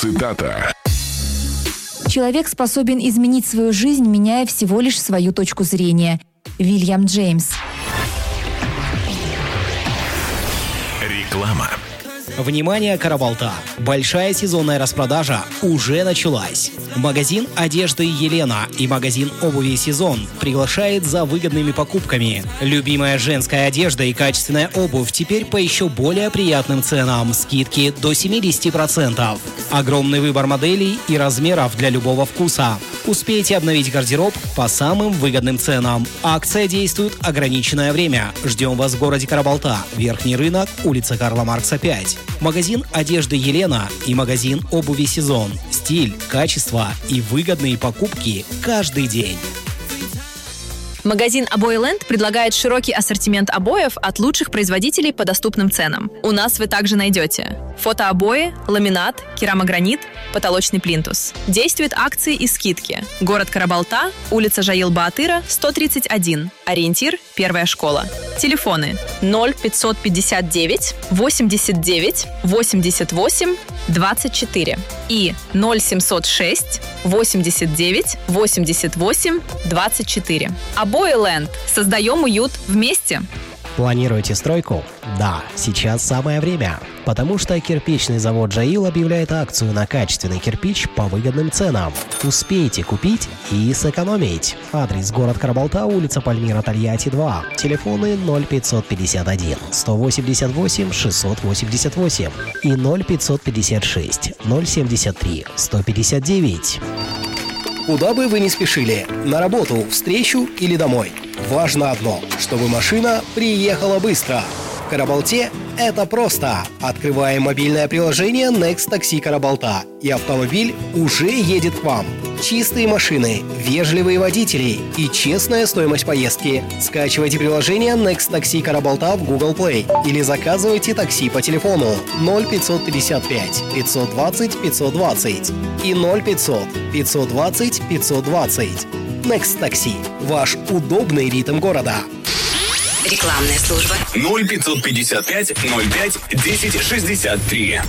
Цитата. Человек способен изменить свою жизнь, меняя всего лишь свою точку зрения. Вильям Джеймс. Реклама. Внимание, Карабалта! Большая сезонная распродажа уже началась. Магазин одежды «Елена» и магазин обуви «Сезон» приглашает за выгодными покупками. Любимая женская одежда и качественная обувь теперь по еще более приятным ценам. Скидки до 70%. Огромный выбор моделей и размеров для любого вкуса. Успейте обновить гардероб по самым выгодным ценам. Акция действует ограниченное время. Ждем вас в городе Карабалта. Верхний рынок, улица Карла Маркса, 5. Магазин одежды «Елена» и магазин обуви «Сезон». Стиль, качество и выгодные покупки каждый день. Магазин «Обои-Ленд» предлагает широкий ассортимент обоев от лучших производителей по доступным ценам. У нас вы также найдете фотообои, ламинат, керамогранит, потолочный плинтус. Действуют акции и скидки. Город Карабалта, улица Жаил-Баатыра, 131. Ориентир – первая школа. Телефоны 0559 89 88 24 и 0706 89 88 24. «Обои-Ленд». Создаем уют вместе. Планируете стройку? Да, сейчас самое время. Потому что кирпичный завод «Джаил» объявляет акцию на качественный кирпич по выгодным ценам. Успейте купить и сэкономить. Адрес: город Карабалта, улица Пальмира, Тольятти, 2. Телефоны 0551 188 688 и 0556 073 159. Куда бы вы ни спешили, на работу, встречу или домой, важно одно, чтобы машина приехала быстро. В Карабалте это просто. Открываем мобильное приложение Next Taxi Карабалта, и автомобиль уже едет к вам. Чистые машины, вежливые водители и честная стоимость поездки. Скачивайте приложение Next Taxi Карабалта в Google Play или заказывайте такси по телефону 0555 520 520 и 0500 520 520. Next Taxi – ваш удобный ритм города. Рекламная служба. 0555 05 10 63.